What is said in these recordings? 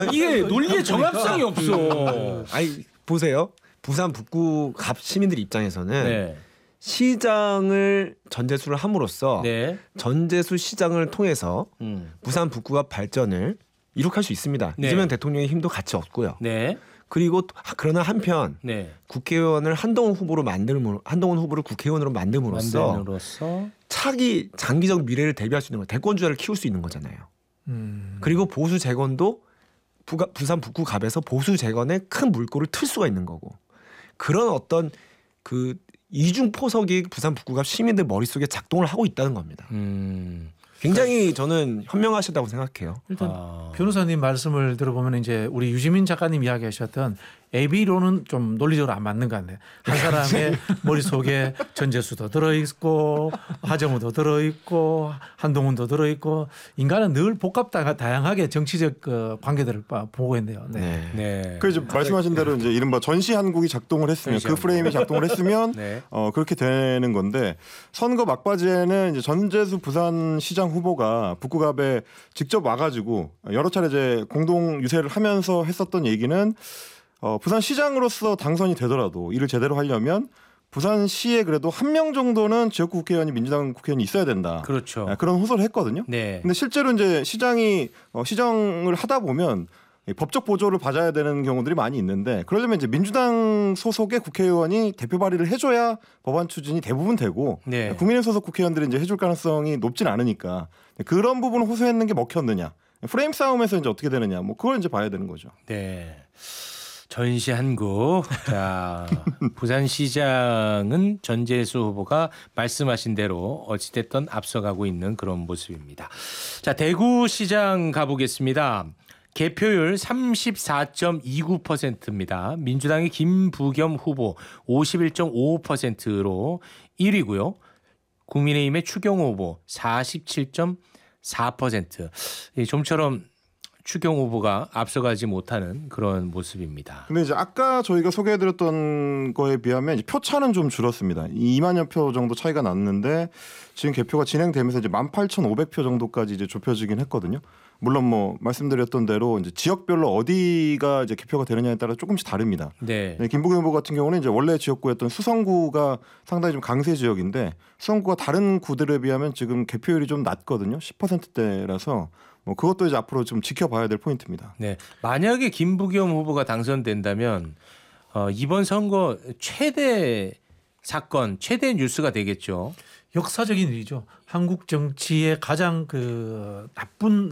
이게 논리의 정합성이 없어. 아니 보세요. 부산 북구 갑 시민들 입장에서는 네. 시장을 전재수를 함으로써 네. 전재수 시장을 통해서 부산 북구가 발전을 이룩할 수 있습니다. 네. 이재명 대통령의 힘도 같이 얻고요. 네. 그리고 그러나 한편 네. 국회의원을 한동훈 후보를 국회의원으로 만듦으로써 차기 장기적 미래를 대비할 수 있는 거, 대권주자를 키울 수 있는 거잖아요. 그리고 보수 재건도 부산 북구 갑에서 보수 재건에 큰 물꼬를 틀 수가 있는 거고, 그런 어떤 그 이중 포석이 부산 북구갑 시민들 머릿속에 작동을 하고 있다는 겁니다. 굉장히 저는 현명하시다고 생각해요. 일단 변호사님 말씀을 들어보면 이제 우리 유지민 작가님 이야기하셨던 AB로는 좀 논리적으로 안 맞는 것 같네요. 한 사람의 머릿속에 전재수도 들어있고 하정우도 들어있고 한동훈도 들어있고 인간은 늘 다양하게 정치적 관계들을 보고 있네요. 네. 네. 그 이제 말씀하신 대로 이제 이른바 전시한국이 작동을 했으면 그 프레임이 작동을 했으면 네. 그렇게 되는 건데, 선거 막바지에는 이제 전재수 부산시장 후보가 북구갑에 직접 와가지고 여러 차례 이제 공동 유세를 하면서 했었던 얘기는 부산시장으로서 당선이 되더라도 일을 제대로 하려면 부산시에 그래도 한 명 정도는 지역구 국회의원이 민주당 국회의원이 있어야 된다. 그렇죠. 그런 호소를 했거든요. 네. 근데 실제로 이제 시장이 시정을 하다 보면 법적 보조를 받아야 되는 경우들이 많이 있는데, 그러려면 이제 민주당 소속의 국회의원이 대표 발의를 해줘야 법안 추진이 대부분 되고, 네. 국민의힘 소속 국회의원들이 이제 해줄 가능성이 높진 않으니까 그런 부분을 호소했는 게 먹혔느냐, 프레임 싸움에서 이제 어떻게 되느냐, 뭐 그걸 이제 봐야 되는 거죠. 네. 전시한국. 자, 부산시장은 전재수 후보가 말씀하신 대로 어찌됐든 앞서가고 있는 그런 모습입니다. 자, 대구시장 가보겠습니다. 개표율 34.29%입니다. 민주당의 김부겸 후보 51.55%로 1위고요. 국민의힘의 추경호 후보 47.4%. 좀처럼 추경호 후보가 앞서가지 못하는 그런 모습입니다. 근데 이제 아까 저희가 소개해드렸던 거에 비하면 이제 표차는 좀 줄었습니다. 2만여 표 정도 차이가 났는데 지금 개표가 진행되면서 이제 18,500표 정도까지 이제 좁혀지긴 했거든요. 물론 뭐 말씀드렸던 대로 이제 지역별로 어디가 이제 개표가 되느냐에 따라 조금씩 다릅니다. 네. 김부겸 후보 같은 경우는 이제 원래 지역구였던 수성구가 상당히 좀 강세 지역인데, 수성구가 다른 구들에 비하면 지금 개표율이 좀 낮거든요. 10%대라서 뭐 그것도 이제 앞으로 좀 지켜봐야 될 포인트입니다. 네. 만약에 김부겸 후보가 당선된다면 이번 선거 최대 사건, 최대 뉴스가 되겠죠. 역사적인 일이죠. 한국 정치의 가장 나쁜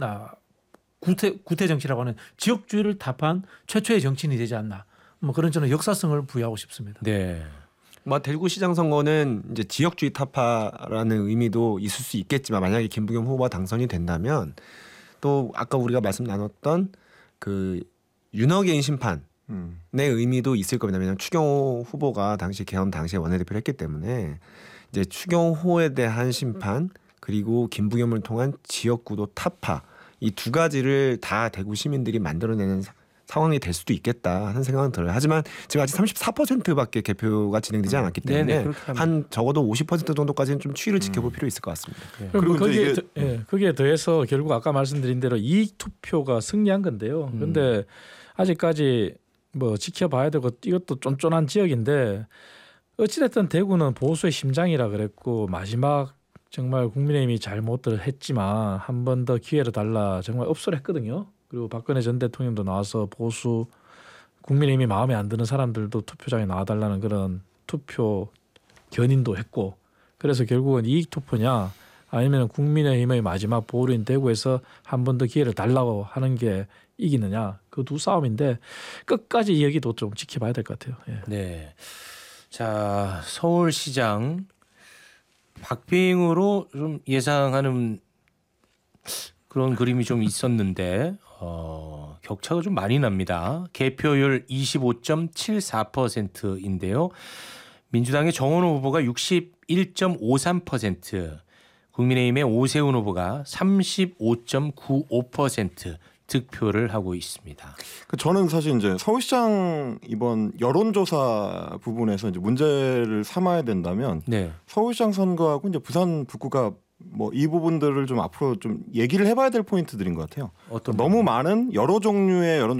구태 정치라고 하는 지역주의를 타파한 최초의 정치인이 되지 않나. 뭐 그런 저는 역사성을 부여하고 싶습니다. 네. 대구시장 선거는 이제 지역주의 타파라는 의미도 있을 수 있겠지만, 만약에 김부겸 후보가 당선이 된다면 또 아까 우리가 말씀 나눴던 그 윤허개인 심판의 의미도 있을 겁니다. 왜냐하면 추경호 후보가 당시 개헌 당시에 원내대표를 했기 때문에 이제 추경호에 대한 심판, 그리고 김부겸을 통한 지역구도 타파, 이 두 가지를 다 대구 시민들이 만들어내는 상황이 될 수도 있겠다 하는 생각은 들어요. 하지만 지금 아직 34%밖에 개표가 진행되지 않았기 때문에 한 적어도 50% 정도까지는 좀 추이를 지켜볼 필요 있을 것 같습니다. 네. 그리고 거기에 더해서 결국 아까 말씀드린 대로 이익 투표가 승리한 건데요. 그런데 아직까지 뭐 지켜봐야 되고, 이것도 쫀쫀한 지역인데 어찌됐든 대구는 보수의 심장이라 그랬고, 마지막 정말 국민의힘이 잘못을 했지만 한 번 더 기회를 달라 정말 업소했거든요. 그리고 박근혜 전 대통령도 나와서 보수 국민의힘이 마음에 안 드는 사람들도 투표장에 나와달라는 그런 투표 견인도 했고, 그래서 결국은 이익 투표냐 아니면 국민의힘의 마지막 보루인 대구에서 한 번 더 기회를 달라고 하는 게 이기느냐, 그 두 싸움인데 끝까지 이 얘기도 좀 지켜봐야 될 것 같아요. 예. 네. 자, 서울시장 박빙으로 좀 예상하는 그런 그림이 좀 있었는데 격차가 좀 많이 납니다. 개표율 25.74%인데요. 민주당의 정원호 후보가 61.53%, 국민의힘의 오세훈 후보가 35.95% 득표를 하고 있습니다. 저는 사실 이제 서울시장 이번 여론조사 부분에서 이제 문제를 삼아야 된다면, 네. 서울시장 선거하고 이제 부산 북구가 뭐 이 부분들을 좀 앞으로 좀 얘기를 해봐야 될 포인트들인 것 같아요. 어떤 너무 많은 여러 종류의 여론